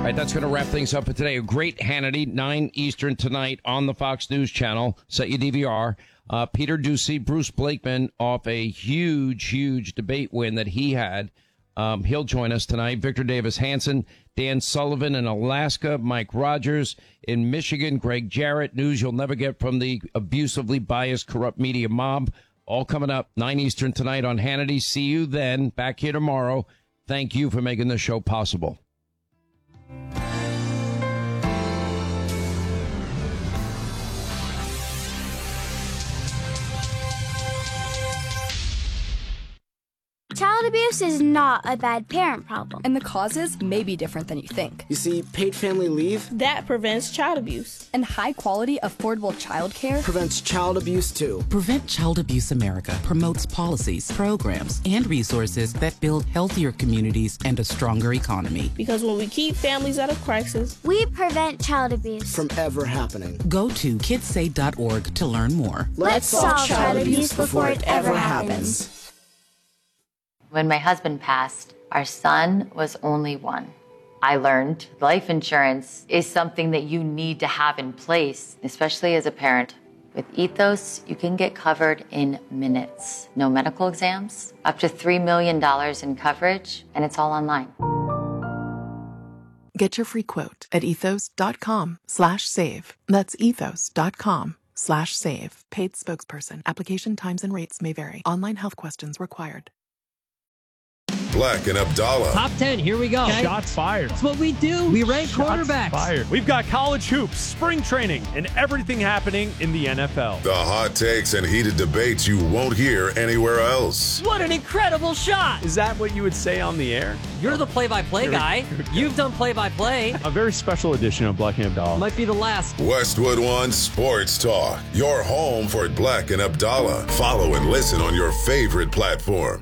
right, that's going to wrap things up for today. A great Hannity, 9 Eastern tonight on the Fox News Channel. Set your DVR. Peter Doocy, Bruce Blakeman off a huge debate win that he had. He'll join us tonight. Victor Davis Hanson, Dan Sullivan in Alaska, Mike Rogers in Michigan, Greg Jarrett. News you'll never get from the abusively biased, corrupt media mob. All coming up 9 Eastern tonight on Hannity. See you then. Back here tomorrow. Thank you for making this show possible. Child abuse is not a bad parent problem. And the causes may be different than you think. You see, paid family leave, that prevents child abuse. And high-quality, affordable childcare prevents child abuse, too. Prevent Child Abuse America promotes policies, programs, and resources that build healthier communities and a stronger economy. Because when we keep families out of crisis, we prevent child abuse from ever happening. Go to kidssave.org to learn more. Let's solve child abuse before it ever happens. When my husband passed, our son was only 1. I learned life insurance is something that you need to have in place, especially as a parent. With Ethos, you can get covered in minutes. No medical exams, up to $3 million in coverage, and it's all online. Get your free quote at ethos.com/save. That's ethos.com/save. Paid spokesperson. Application times and rates may vary. Online health questions required. Black and Abdallah. Top 10, here we go. Okay. Shots fired. That's what we do. We rank quarterbacks. Fired. We've got college hoops, spring training, and everything happening in the NFL. The hot takes and heated debates you won't hear anywhere else. What an incredible shot. Is that what you would say on the air? You're the play-by-play guy. You've done play-by-play. A very special edition of Black and Abdallah. Might be the last. Westwood One Sports Talk. Your home for Black and Abdallah. Follow and listen on your favorite platform.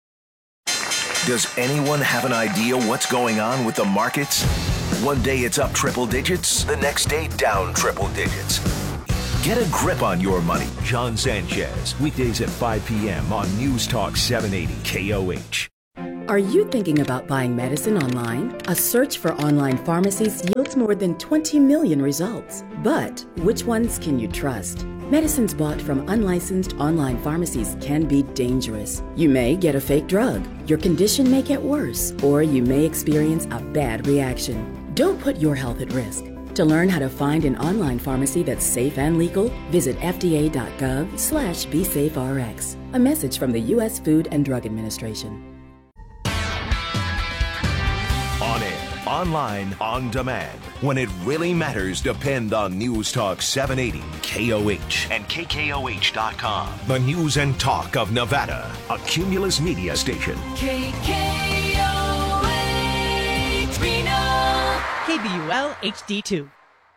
Does anyone have an idea what's going on with the markets? One day it's up triple digits, the next day down triple digits. Get a grip on your money. John Sanchez, weekdays at 5 p.m. on News Talk 780 KOH. Are you thinking about buying medicine online? A search for online pharmacies yields more than 20 million results. But which ones can you trust? Medicines bought from unlicensed online pharmacies can be dangerous. You may get a fake drug, your condition may get worse, or you may experience a bad reaction. Don't put your health at risk. To learn how to find an online pharmacy that's safe and legal, visit fda.gov/BeSafeRx. A message from the U.S. Food and Drug Administration. On air, online, on demand. When it really matters, depend on News Talk 780 KOH and KKOH.com. The news and talk of Nevada. A Cumulus Media station. KKOH Reno. KBUL HD2.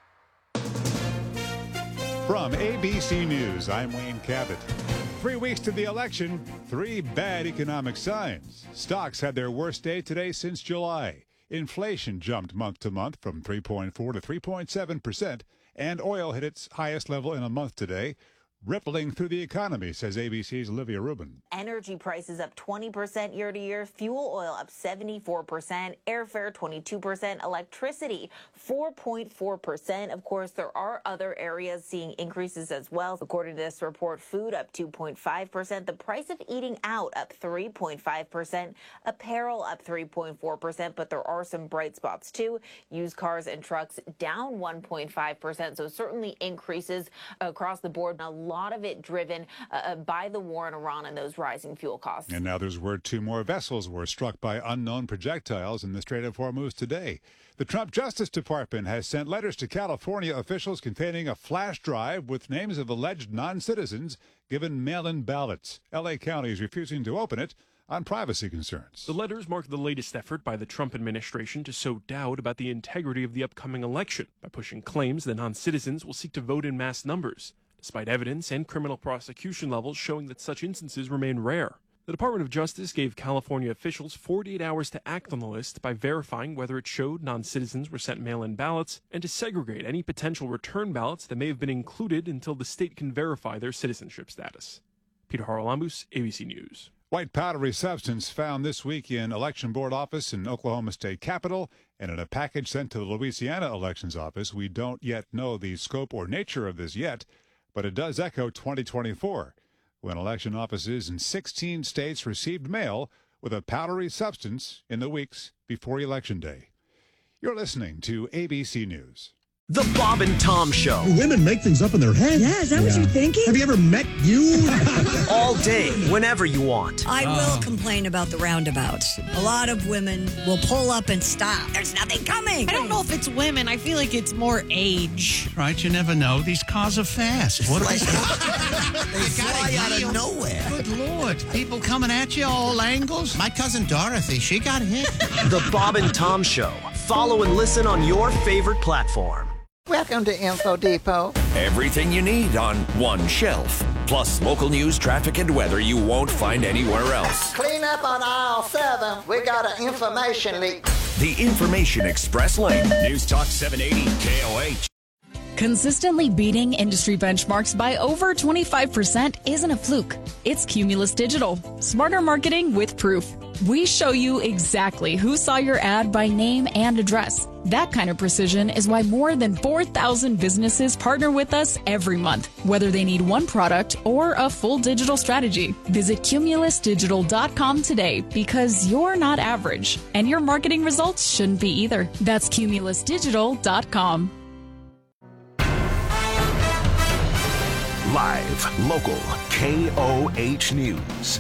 From ABC News, I'm Wayne Cabot. 3 weeks to the election, 3 bad economic signs. Stocks had their worst day today since July. Inflation jumped month to month from 3.4 to 3.7%, and oil hit its highest level in a month today, rippling through the economy, says ABC's Olivia Rubin. Energy prices up 20% year to year, fuel oil up 74%, airfare 22%, electricity 4.4%. Of course, there are other areas seeing increases as well. According to this report, food up 2.5%, the price of eating out up 3.5%, apparel up 3.4%, but there are some bright spots too. Used cars and trucks down 1.5%, so certainly increases across the board. A lot of it driven by the war in Iran and those rising fuel costs. And now there's word 2 more vessels were struck by unknown projectiles in the Strait of Hormuz today. The Trump Justice Department has sent letters to California officials containing a flash drive with names of alleged non-citizens given mail-in ballots. L.A. County is refusing to open it on privacy concerns. The letters mark the latest effort by the Trump administration to sow doubt about the integrity of the upcoming election by pushing claims that non-citizens will seek to vote in mass numbers, despite evidence and criminal prosecution levels showing that such instances remain rare. The Department of Justice gave California officials 48 hours to act on the list by verifying whether it showed non-citizens were sent mail-in ballots and to segregate any potential return ballots that may have been included until the state can verify their citizenship status. Peter Haralambous, ABC News. White powdery substance found this week in election board office in Oklahoma State Capitol and in a package sent to the Louisiana elections office. We don't yet know the scope or nature of this yet, but it does echo 2024, when election offices in 16 states received mail with a powdery substance in the weeks before Election Day. You're listening to ABC News. The Bob and Tom Show. Do women make things up in their head? Yeah, is that what you're thinking? Have you ever met you? All day, whenever you want. I will complain about the roundabouts. A lot of women will pull up and stop. There's nothing coming. I don't know if it's women. I feel like it's more age. Right, you never know. These cars are fast. What are they? They fly out of nowhere. Good Lord. People coming at you all angles. My cousin Dorothy, she got hit. The Bob and Tom Show. Follow and listen on your favorite platform. Welcome to Info Depot. Everything you need on one shelf. Plus local news, traffic, and weather you won't find anywhere else. Clean up on aisle 7. We got an information leak. The Information Express Lane. News Talk 780 KOH. Consistently beating industry benchmarks by over 25% isn't a fluke. It's Cumulus Digital. Smarter marketing with proof. We show you exactly who saw your ad by name and address. That kind of precision is why more than 4,000 businesses partner with us every month, whether they need one product or a full digital strategy. Visit cumulusdigital.com today because you're not average, and your marketing results shouldn't be either. That's cumulusdigital.com. Live, local, KOH News.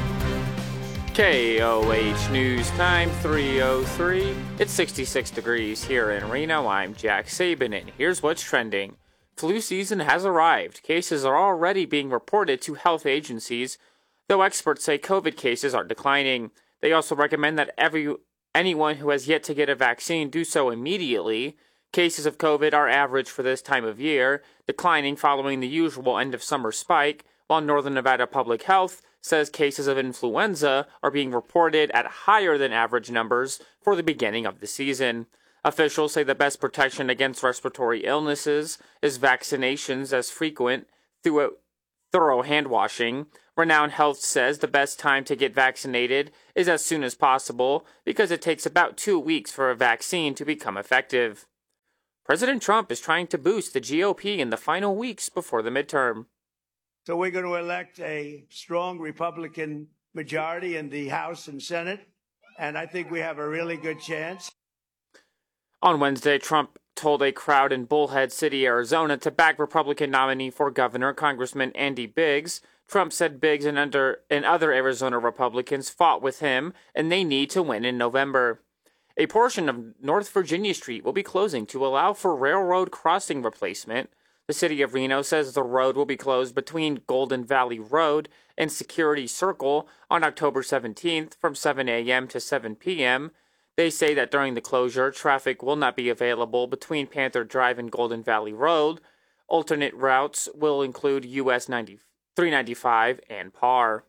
KOH News Time 3:03. It's 66 degrees here in Reno. I'm Jack Sabin, and here's what's trending. Flu season has arrived. Cases are already being reported to health agencies, though experts say COVID cases are declining. They also recommend that anyone who has yet to get a vaccine do so immediately. Cases of COVID are average for this time of year, declining following the usual end-of-summer spike, while Northern Nevada Public Health says cases of influenza are being reported at higher than average numbers for the beginning of the season. Officials say the best protection against respiratory illnesses is vaccinations as frequent through thorough hand washing. Renown Health says the best time to get vaccinated is as soon as possible because it takes about 2 weeks for a vaccine to become effective. President Trump is trying to boost the GOP in the final weeks before the midterm. So we're going to elect a strong Republican majority in the House and Senate, and I think we have a really good chance. On Wednesday, Trump told a crowd in Bullhead City, Arizona, to back Republican nominee for governor, Congressman Andy Biggs. Trump said Biggs and other Arizona Republicans fought with him, and they need to win in November. A portion of North Virginia Street will be closing to allow for railroad crossing replacement. The city of Reno says the road will be closed between Golden Valley Road and Security Circle on October 17th from 7 a.m. to 7 p.m. They say that during the closure, traffic will not be available between Panther Drive and Golden Valley Road. Alternate routes will include US 395 and PAR.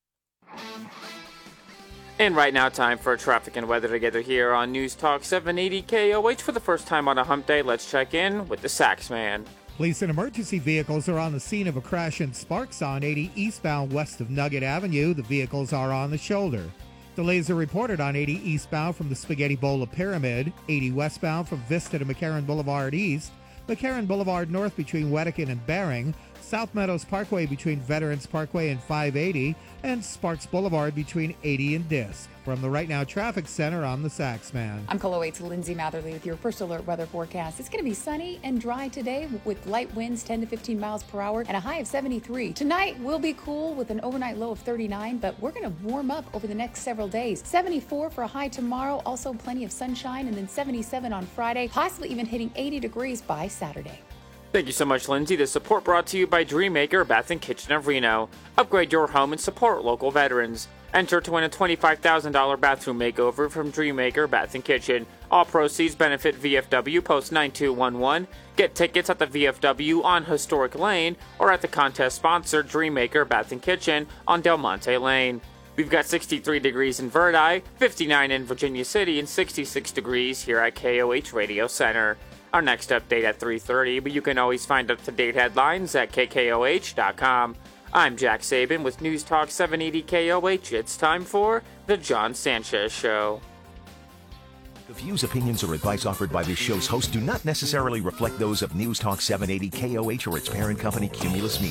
And right now, time for traffic and weather together here on News Talk 780 KOH. For the first time on a hump day, let's check in with the Sax Man. Police and emergency vehicles are on the scene of a crash in Sparks on 80 eastbound west of Nugget Avenue. The vehicles are on the shoulder. Delays are reported on 80 eastbound from the Spaghetti Bowl of Pyramid, 80 westbound from Vista to McCarran Boulevard East, McCarran Boulevard North between Wedekind and Bering, South Meadows Parkway between Veterans Parkway and 580, and Sparks Boulevard between 80 and Disc. From the Right Now Traffic Center, I'm the Sax Man. I'm KOH's Lindsay Matherly with your first alert weather forecast. It's going to be sunny and dry today with light winds 10 to 15 miles per hour and a high of 73. Tonight will be cool with an overnight low of 39, but we're going to warm up over the next several days. 74 for a high tomorrow, also plenty of sunshine, and then 77 on Friday, possibly even hitting 80 degrees by Saturday. Thank you so much, Lindsay. The support brought to you by Dreammaker Bath & Kitchen of Reno. Upgrade your home and support local veterans. Enter to win a $25,000 bathroom makeover from Dreammaker Bath & Kitchen. All proceeds benefit VFW Post 9211. Get tickets at the VFW on Historic Lane or at the contest sponsor Dreammaker Bath & Kitchen on Del Monte Lane. We've got 63 degrees in Verdi, 59 in Virginia City, and 66 degrees here at KOH Radio Center. Our next update at 3:30, but you can always find up-to-date headlines at KKOH.com. I'm Jack Saban with News Talk 780 KOH. It's time for The John Sanchez Show. The views, opinions, or advice offered by this show's host do not necessarily reflect those of News Talk 780 KOH or its parent company, Cumulus Media.